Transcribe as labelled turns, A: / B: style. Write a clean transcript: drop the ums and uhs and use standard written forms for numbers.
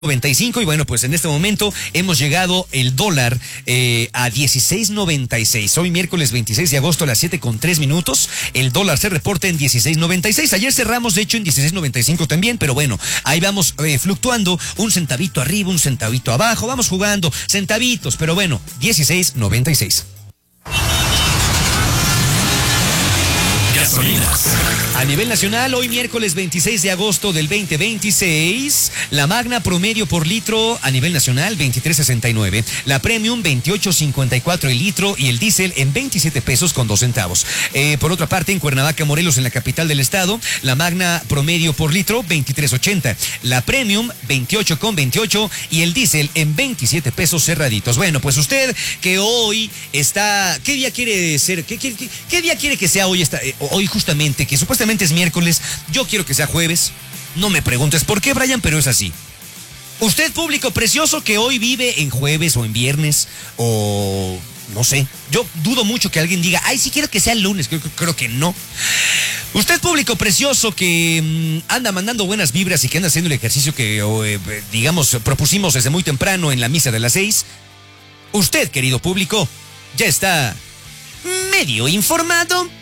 A: 95 y bueno, pues en este momento hemos llegado el dólar a 16.96. Hoy miércoles 26 de agosto a las 7:03. El dólar se reporta en 16.96. Ayer cerramos de hecho en 16.95 también, pero bueno, ahí vamos fluctuando un centavito arriba, un centavito abajo, vamos jugando centavitos, pero bueno, 16.96.
B: Gasolinas.
A: A nivel nacional, hoy miércoles 26 de agosto del 2026, la Magna promedio por litro a nivel nacional 23.69, la Premium 28.54 el litro y el diésel en 27 pesos con 2 centavos. Por otra parte, en Cuernavaca, Morelos, en la capital del estado, la Magna promedio por litro 23.80, la Premium 28.28 y el diésel en 27 pesos cerraditos. Bueno, pues usted que hoy está, ¿qué día quiere ser? ¿Qué día quiere que sea hoy? Hoy justamente, que supuestamente es miércoles, yo quiero que sea jueves. No me preguntes por qué, Brian, pero es así. Usted, público precioso, que hoy vive en jueves o en viernes o no sé. Yo dudo mucho que alguien diga, ay, sí quiero que sea el lunes. Creo que no. Usted, público precioso, que anda mandando buenas vibras y que anda haciendo el ejercicio que, digamos, propusimos desde muy temprano en la misa de las 6. Usted, querido público, ya está medio informado.